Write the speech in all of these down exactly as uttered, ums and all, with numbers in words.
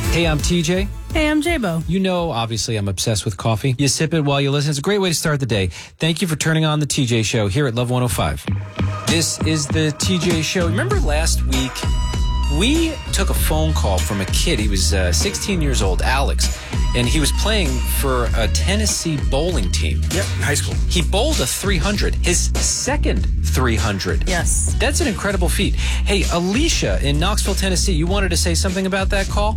Hey, I'm T J. Hey, I'm J-Bo. You know, obviously, I'm obsessed with coffee. You sip it while you listen. It's a great way to start the day. Thank you for turning on the T J Show here at Love one oh five. This is the T J Show. Remember last week, we took a phone call from a kid. He was uh, sixteen years old, Alex, and he was playing for a Tennessee bowling team. Yep, in high school. He bowled a three hundred, his second three hundred. Yes. That's an incredible feat. Hey, Alicia in Knoxville, Tennessee, you wanted to say something about that call?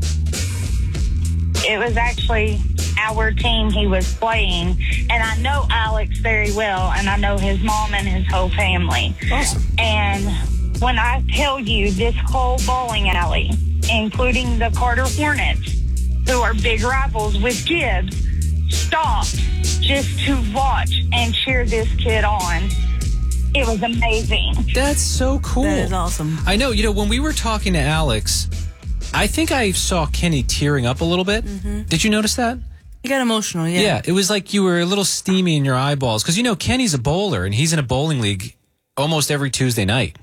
It was actually our team he was playing, and I know Alex very well, and I know his mom and his whole family. Awesome. And when I tell you this whole bowling alley, including the Carter Hornets, who are big rivals with Gibbs, stopped just to watch and cheer this kid on. It was amazing. That's so cool. That is awesome. I know, you know, when we were talking to Alex, I think I saw Kenny tearing up a little bit. Mm-hmm. Did you notice that? He got emotional, yeah. Yeah, it was like you were a little steamy in your eyeballs. Because, you know, Kenny's a bowler, and he's in a bowling league almost every Tuesday night.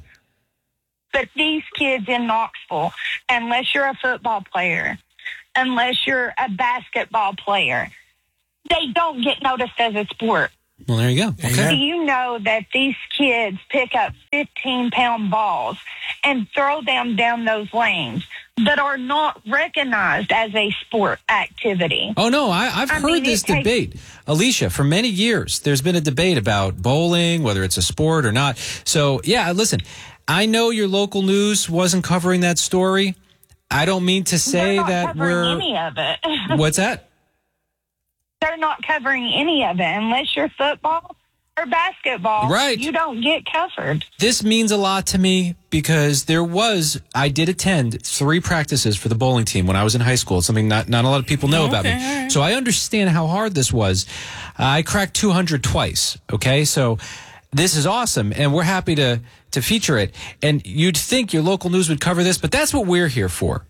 But these kids in Knoxville, unless you're a football player, unless you're a basketball player, they don't get noticed as a sport. Well, there you go. Okay. Do you know that these kids pick up fifteen-pound balls and throw them down those lanes that are not recognized as a sport activity? Oh, no, I, I've I heard mean, this it takes- debate. Alicia, for many years, there's been a debate about bowling, whether it's a sport or not. So, yeah, listen, I know your local news wasn't covering that story. I don't mean to say They're not that covering we're... any of it. What's that? They're not covering any of it unless you're football or basketball. Right. You don't get covered. This means a lot to me because there was, I did attend three practices for the bowling team when I was in high school. It's something not, not a lot of people know about Okay, me. all right. So I understand how hard this was. Uh, I cracked two hundred twice. Okay. So this is awesome. And we're happy to, to feature it. And you'd think your local news would cover this, but that's what we're here for.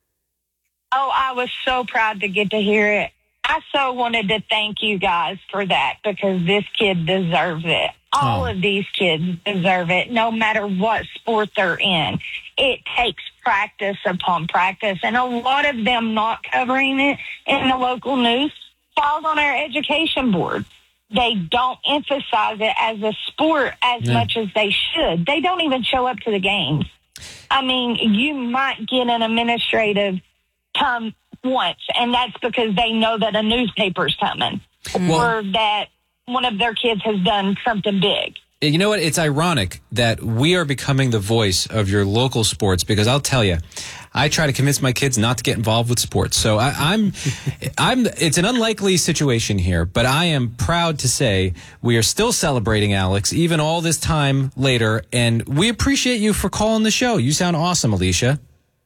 Oh, I was so proud to get to hear it. I so wanted to thank you guys for that because this kid deserves it. All Oh. of these kids deserve it, no matter what sport they're in. It takes practice upon practice, and a lot of them not covering it in the local news falls on our education board. They don't emphasize it as a sport as Yeah. much as they should. They don't even show up to the games. I mean, you might get an administrative come once, and that's because they know that a newspaper's coming Well- or that one of their kids has done something big. You know what? It's ironic that we are becoming the voice of your local sports because I'll tell you, I try to convince my kids not to get involved with sports. So I, I'm, I'm. It's an unlikely situation here, but I am proud to say we are still celebrating Alex, even all this time later, and we appreciate you for calling the show. You sound awesome, Alicia.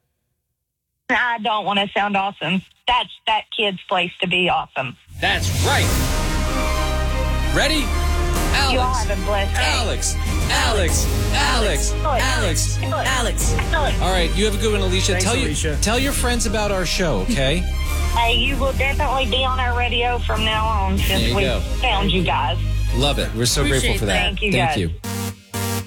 I don't want to sound awesome. That's that kid's place to be awesome. That's right. Ready? Alex. You all have a blessed day. Alex. Alex. Alex. Alex. Alex. Alex. All right, you have a good one, Alicia. Thanks, tell Alicia. you, tell your friends about our show, okay? Hey, you will definitely be on our radio from now on There since you we go. found you guys. Love it. We're so Appreciate grateful for that. that. Thank you, Thank guys. you.